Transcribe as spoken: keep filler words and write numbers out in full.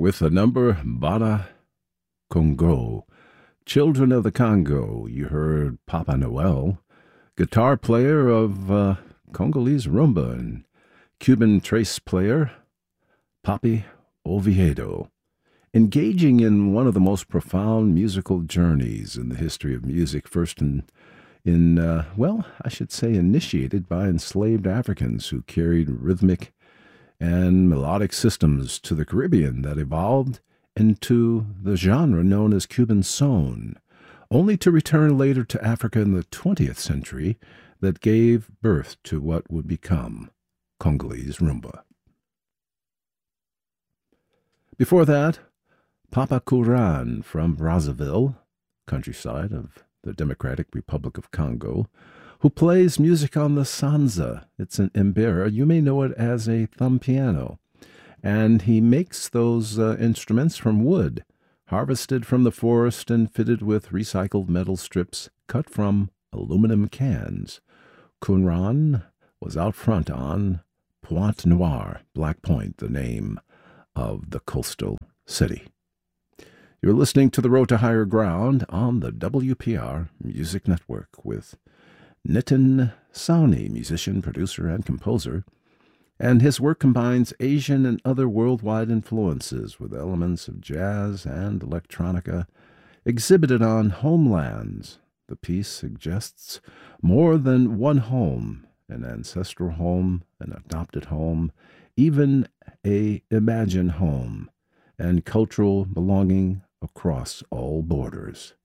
with the number Bada Congo. Children of the Congo, you heard Papa Noel, guitar player of uh, Congolese rumba, and Cuban trace player Papi Oviedo, engaging in one of the most profound musical journeys in the history of music, first in, in uh, well, I should say initiated by enslaved Africans who carried rhythmic and melodic systems to the Caribbean that evolved into the genre known as Cuban son, only to return later to Africa in the twentieth century that gave birth to what would become Congolese rumba. Before that, Papa Kouran from Brazzaville, countryside of the Democratic Republic of Congo, who plays music on the sanza. It's an mbira. You may know it as a thumb piano. And he makes those uh, instruments from wood, harvested from the forest and fitted with recycled metal strips cut from aluminum cans. Kouran was out front on Pointe Noire, Black Point, the name of the coastal city. You're listening to The Road to Higher Ground on the W P R Music Network with Nitin Sawhney, musician, producer, and composer, and his work combines Asian and other worldwide influences with elements of jazz and electronica exhibited on Homelands. The piece suggests more than one home, an ancestral home, an adopted home, even a imagined home, and cultural belonging across all borders.